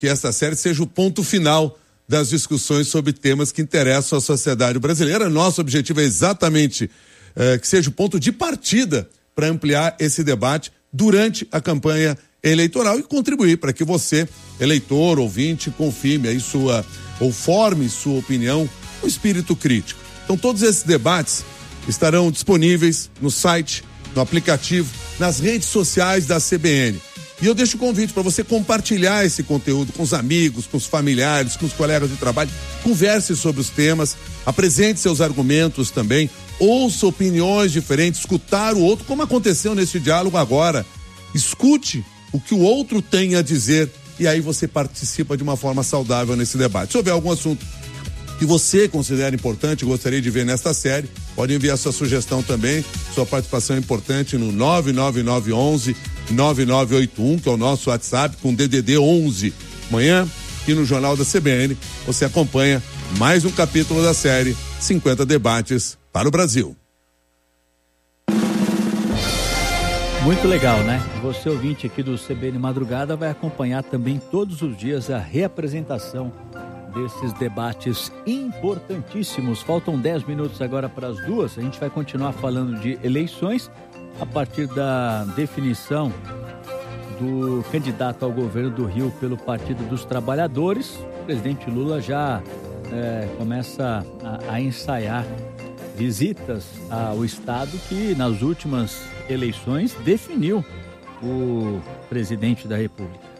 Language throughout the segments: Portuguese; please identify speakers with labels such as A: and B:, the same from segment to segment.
A: que essa série seja o ponto final das discussões sobre temas que interessam à sociedade brasileira. Nosso objetivo é exatamente que seja o ponto de partida para ampliar esse debate durante a campanha eleitoral e contribuir para que você, eleitor, ouvinte, confirme aí ou forme sua opinião com espírito crítico. Então todos esses debates estarão disponíveis no site, no aplicativo, nas redes sociais da CBN. E eu deixo o convite para você compartilhar esse conteúdo com os amigos, com os familiares, com os colegas de trabalho. Converse sobre os temas, apresente seus argumentos também, ouça opiniões diferentes, escutar o outro, como aconteceu nesse diálogo agora. Escute o que o outro tem a dizer e aí você participa de uma forma saudável nesse debate. Se houver algum assunto que você considera importante, gostaria de ver nesta série, pode enviar sua sugestão também, sua participação é importante no 99911-9981, que é o nosso WhatsApp, com DDD 11. Amanhã, aqui no Jornal da CBN, você acompanha mais um capítulo da série 50 Debates para o Brasil.
B: Muito legal, né? Você, ouvinte aqui do CBN Madrugada, vai acompanhar também todos os dias a reapresentação desses debates importantíssimos. Faltam 10 minutos agora para as 2. A gente vai continuar falando de eleições a partir da definição do candidato ao governo do Rio pelo Partido dos Trabalhadores. O presidente Lula já começa a ensaiar visitas ao estado que nas últimas eleições definiu o presidente da República.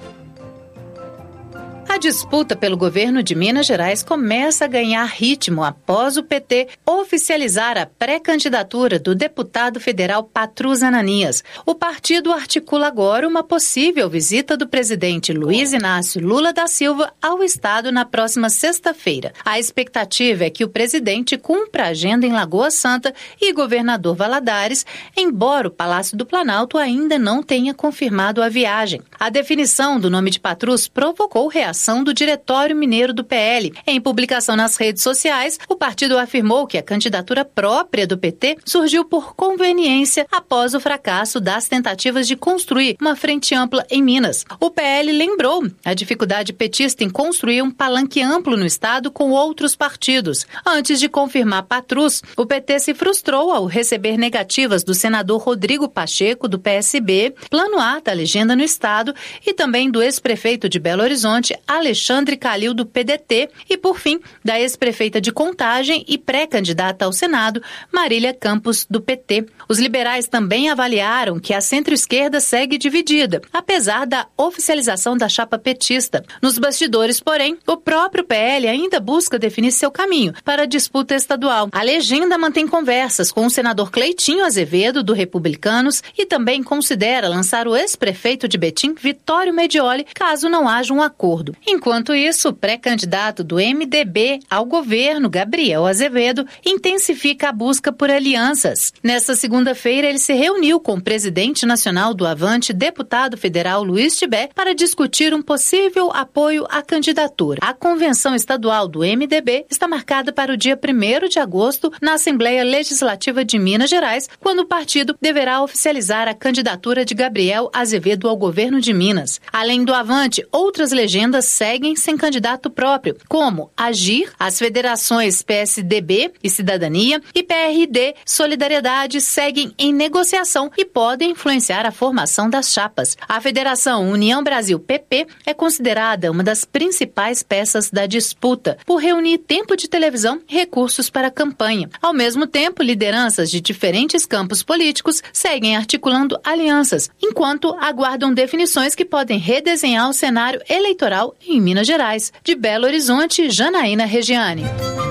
C: A disputa pelo governo de Minas Gerais começa a ganhar ritmo após o PT oficializar a pré-candidatura do deputado federal Patrus Ananias. O partido articula agora uma possível visita do presidente Luiz Inácio Lula da Silva ao estado na próxima sexta-feira. A expectativa é que o presidente cumpra a agenda em Lagoa Santa e Governador Valadares, embora o Palácio do Planalto ainda não tenha confirmado a viagem. A definição do nome de Patrus provocou reação do Diretório Mineiro do PL. Em publicação nas redes sociais, o partido afirmou que a candidatura própria do PT surgiu por conveniência após o fracasso das tentativas de construir uma frente ampla em Minas. O PL lembrou a dificuldade petista em construir um palanque amplo no estado com outros partidos. Antes de confirmar Patrus, o PT se frustrou ao receber negativas do senador Rodrigo Pacheco, do PSB, plano A da legenda no estado, e também do ex-prefeito de Belo Horizonte, Alexandre Calil, do PDT, e, por fim, da ex-prefeita de Contagem e pré-candidata ao Senado, Marília Campos, do PT. Os liberais também avaliaram que a centro-esquerda segue dividida, apesar da oficialização da chapa petista. Nos bastidores, porém, o próprio PL ainda busca definir seu caminho para a disputa estadual. A legenda mantém conversas com o senador Cleitinho Azevedo, do Republicanos, e também considera lançar o ex-prefeito de Betim, Vitório Medioli, caso não haja um acordo. Enquanto isso, o pré-candidato do MDB ao governo, Gabriel Azevedo, intensifica a busca por alianças. Nesta segunda-feira, ele se reuniu com o presidente nacional do Avante, deputado federal Luiz Tibé, para discutir um possível apoio à candidatura. A convenção estadual do MDB está marcada para o dia 1º de agosto na Assembleia Legislativa de Minas Gerais, quando o partido deverá oficializar a candidatura de Gabriel Azevedo ao governo de Minas. Além do Avante, outras legendas seguem sem candidato próprio, como Agir, as federações PSDB e Cidadania e PRD Solidariedade seguem em negociação e podem influenciar a formação das chapas. A Federação União Brasil PP é considerada uma das principais peças da disputa, por reunir tempo de televisão e recursos para a campanha. Ao mesmo tempo, lideranças de diferentes campos políticos seguem articulando alianças, enquanto aguardam definições que podem redesenhar o cenário eleitoral em Minas Gerais. De Belo Horizonte, Janaína Regiane.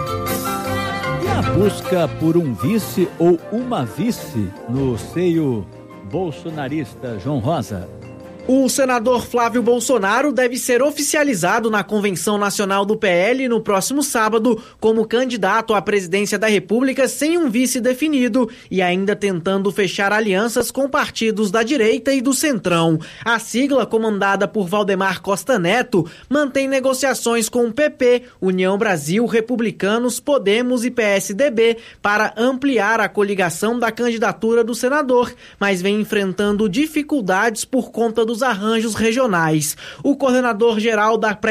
B: E a busca por um vice ou uma vice no seio bolsonarista, João Rosa?
D: O senador Flávio Bolsonaro deve ser oficializado na Convenção Nacional do PL no próximo sábado como candidato à presidência da República sem um vice definido e ainda tentando fechar alianças com partidos da direita e do centrão. A sigla, comandada por Valdemar Costa Neto, mantém negociações com o PP, União Brasil, Republicanos, Podemos e PSDB para ampliar a coligação da candidatura do senador, mas vem enfrentando dificuldades por conta do dos arranjos regionais. O coordenador geral da